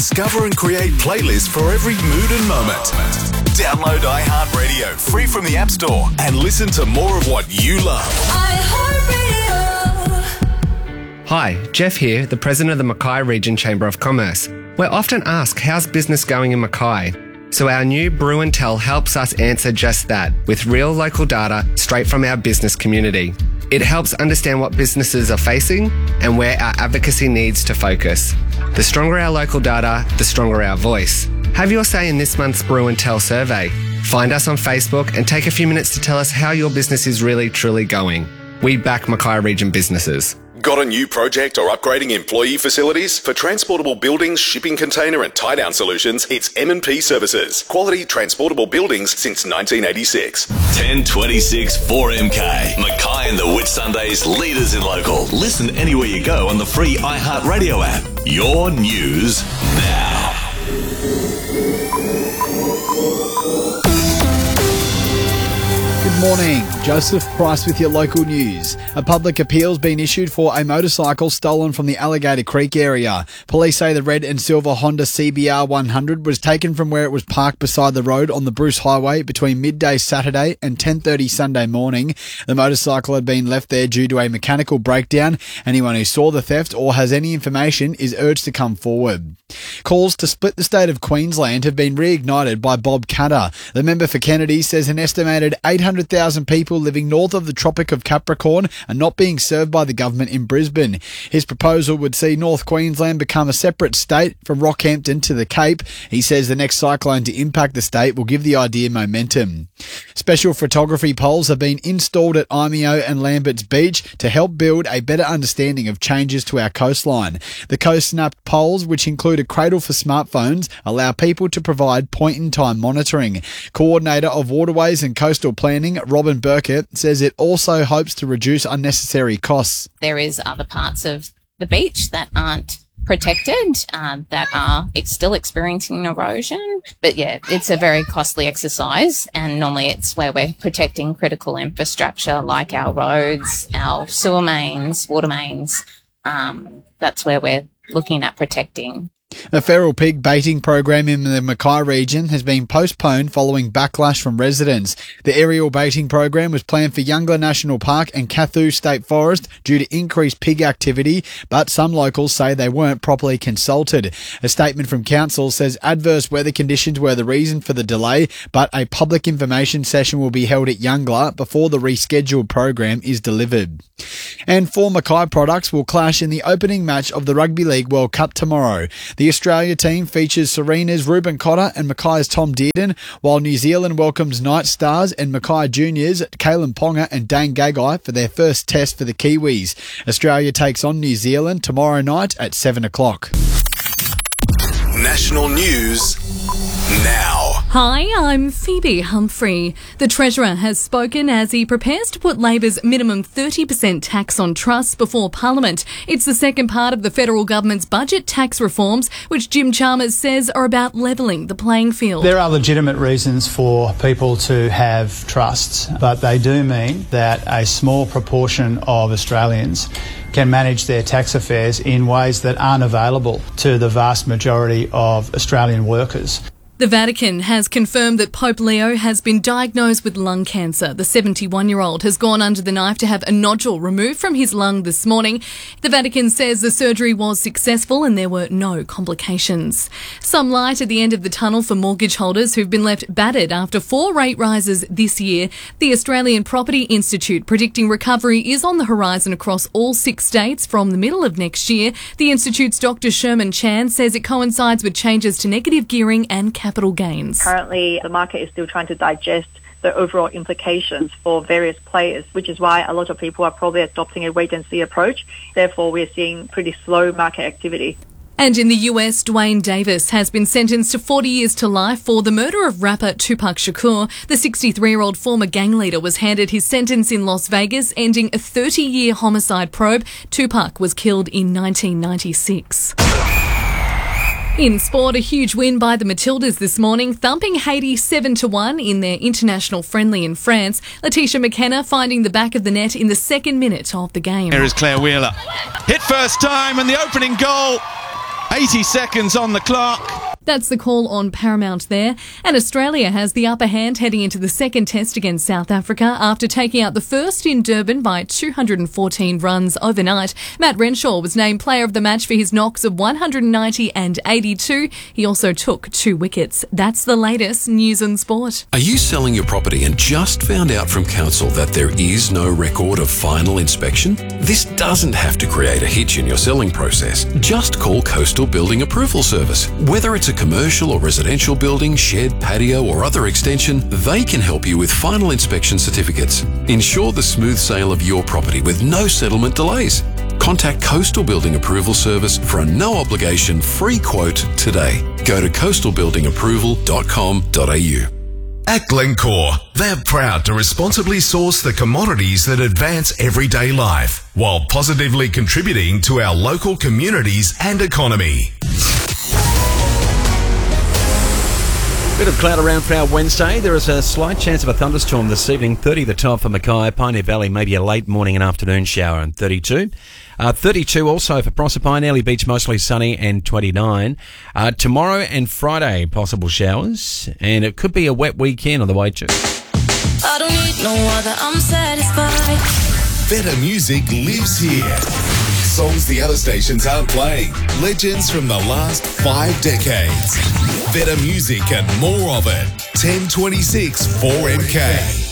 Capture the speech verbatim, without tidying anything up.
Discover and create playlists for every mood and moment. Download iHeartRadio free from the App Store and listen to more of what you love. iHeartRadio. Hi, Jeff here, the President of the Mackay Region Chamber of Commerce. We're often asked, how's business going in Mackay? So our new Brew and Tell helps us answer just that with real local data straight from our business community. It helps understand what businesses are facing and where our advocacy needs to focus. The stronger our local data, the stronger our voice. Have your say in this month's Brew and Tell survey. Find us on Facebook and take a few minutes to tell us how your business is really, truly going. We back Mackay Region businesses. Got a new project or upgrading employee facilities? For transportable buildings, shipping container and tie-down solutions, it's M and P Services. Quality transportable buildings since nineteen eighty-six. ten twenty-six four M K. Mackay and the Whitsundays, leaders in local. Listen anywhere you go on the free iHeartRadio app. Your news now. Good morning. Joseph Price with your local news. A public appeal's been issued for a motorcycle stolen from the Alligator Creek area. Police say the red and silver Honda C B R one hundred was taken from where it was parked beside the road on the Bruce Highway between midday Saturday and ten thirty Sunday morning. The motorcycle had been left there due to a mechanical breakdown. Anyone who saw the theft or has any information is urged to come forward. Calls to split the state of Queensland have been reignited by Bob Katter. The member for Kennedy says an estimated eight hundred thousand people living north of the Tropic of Capricorn are not being served by the government in Brisbane. His proposal would see North Queensland become a separate state from Rockhampton to the Cape. He says the next cyclone to impact the state will give the idea momentum. Special photography poles have been installed at Imeo and Lambert's Beach to help build a better understanding of changes to our coastline. The Coast Snap poles, which include a cradle for smartphones, allow people to provide point-in-time monitoring. Coordinator of Waterways and Coastal Planning, Robin Burkett, says it also hopes to reduce unnecessary costs. There is other parts of the beach that aren't protected, uh, that are it's still experiencing erosion. But yeah, it's a very costly exercise, and normally it's where we're protecting critical infrastructure like our roads, our sewer mains, water mains. Um, that's where we're looking at protecting. A feral pig baiting program in the Mackay region has been postponed following backlash from residents. The aerial baiting program was planned for Youngler National Park and Kathu State Forest due to increased pig activity, but some locals say they weren't properly consulted. A statement from council says adverse weather conditions were the reason for the delay, but a public information session will be held at Youngler before the rescheduled program is delivered. And four Mackay products will clash in the opening match of the Rugby League World Cup tomorrow. The Australia team features Serena's Ruben Cotter and Mackay's Tom Dearden, while New Zealand welcomes Night Stars and Mackay Juniors, Kalen Ponga and Dane Gagai for their first test for the Kiwis. Australia takes on New Zealand tomorrow night at seven o'clock. National news now. Hi, I'm Phoebe Humphrey. The Treasurer has spoken as he prepares to put Labor's minimum thirty percent tax on trusts before Parliament. It's the second part of the federal government's budget tax reforms, which Jim Chalmers says are about levelling the playing field. There are legitimate reasons for people to have trusts, but they do mean that a small proportion of Australians can manage their tax affairs in ways that aren't available to the vast majority of Australian workers. The Vatican has confirmed that Pope Leo has been diagnosed with lung cancer. The seventy-one-year-old has gone under the knife to have a nodule removed from his lung this morning. The Vatican says the surgery was successful and there were no complications. Some light at the end of the tunnel for mortgage holders who've been left battered after four rate rises this year. The Australian Property Institute predicting recovery is on the horizon across all six states from the middle of next year. The Institute's Doctor Sherman Chan says it coincides with changes to negative gearing and capital gains. Currently, the market is still trying to digest the overall implications for various players, which is why a lot of people are probably adopting a wait-and-see approach. Therefore, we're seeing pretty slow market activity. And in the U S, Dwayne Davis has been sentenced to forty years to life for the murder of rapper Tupac Shakur. The sixty-three-year-old former gang leader was handed his sentence in Las Vegas, ending a thirty-year homicide probe. Tupac was killed in nineteen ninety-six. In sport, a huge win by the Matildas this morning, thumping Haiti seven to one in their international friendly in France. Letitia McKenna finding the back of the net in the second minute of the game. Here is Claire Wheeler. Hit first time and the opening goal eighty seconds on the clock. That's the call on Paramount there. And Australia has the upper hand heading into the second test against South Africa after taking out the first in Durban by two hundred fourteen runs overnight. Matt Renshaw was named player of the match for his knocks of one hundred ninety and eighty-two. He also took two wickets. That's the latest news and sport. Are you selling your property and just found out from council that there is no record of final inspection? This doesn't have to create a hitch in your selling process. Just call Coastal Building Approval Service. Whether it's a commercial or residential building, shed, patio or other extension, they can help you with final inspection certificates. Ensure the smooth sale of your property with no settlement delays. Contact Coastal Building Approval Service for a no-obligation free quote today. Go to coastal building approval dot com dot a u. At Glencore, they're proud to responsibly source the commodities that advance everyday life while positively contributing to our local communities and economy. Bit of cloud around for our Wednesday. There is a slight chance of a thunderstorm this evening. thirty the top for Mackay. Pioneer Valley, maybe a late morning and afternoon shower, and thirty-two. Uh, thirty-two also for Proserpine. Early Beach, mostly sunny, and twenty-nine. Uh, tomorrow and Friday, possible showers. And it could be a wet weekend on the way too. I don't need no other, I'm satisfied. Better music lives here. Songs the other stations aren't playing. Legends from the last five decades. Better music and more of it. ten twenty-six four M K.